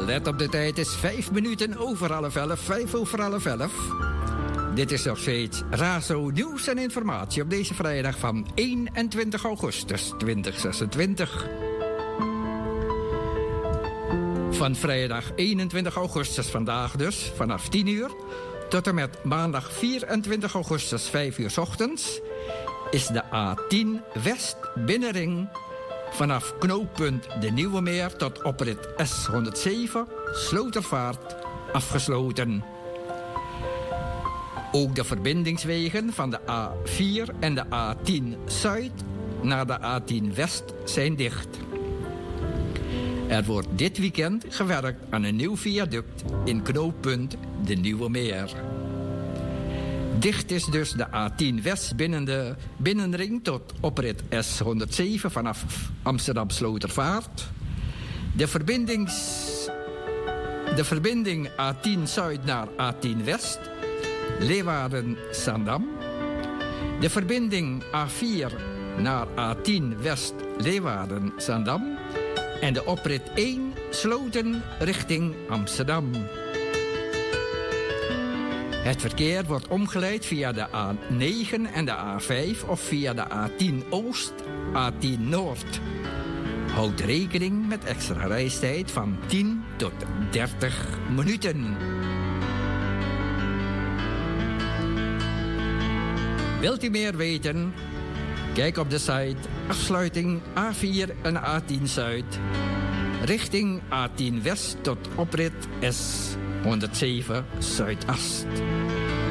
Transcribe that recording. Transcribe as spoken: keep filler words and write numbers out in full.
Let op de tijd, het is vijf minuten over half elf, vijf over half elf. Dit is nog steeds Razo Nieuws en Informatie op deze vrijdag van eenentwintig augustus tweeduizend zesentwintig. Van vrijdag eenentwintig augustus vandaag dus, vanaf tien uur... tot en met maandag vierentwintig augustus vijf uur 's ochtends... is de A tien West Binnenring vanaf knooppunt De Nieuwe Meer tot oprit S honderdzeven Slotervaart afgesloten. Ook de verbindingswegen van de A vier en de A tien Zuid naar de A tien West zijn dicht. Er wordt dit weekend gewerkt aan een nieuw viaduct in knooppunt De Nieuwe Meer. Dicht is dus de A tien West binnen de binnenring tot oprit S honderdzeven vanaf Amsterdam Slotervaart. De, verbindings, de verbinding A tien Zuid naar A tien West, Leeuwarden-Zaandam. De verbinding A vier naar A tien West, Leeuwarden-Zaandam. En de oprit één Sloten richting Amsterdam. Het verkeer wordt omgeleid via de A negen en de A vijf of via de A tien Oost, A tien Noord. Houd rekening met extra reistijd van tien tot dertig minuten. Wilt u meer weten? Kijk op de site afsluiting A vier en A tien Zuid. Richting A tien West tot oprit S honderdzeven Zuidast.